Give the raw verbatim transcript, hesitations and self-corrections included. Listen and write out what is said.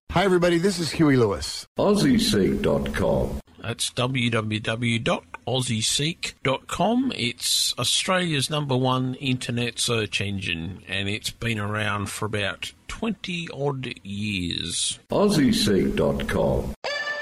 Hi, everybody. This is Huey Lewis. Aussie Seek dot com. That's w w w dot aussie seek dot com. It's Australia's number one internet search engine, and it's been around for about twenty odd years. Aussie Seek dot com.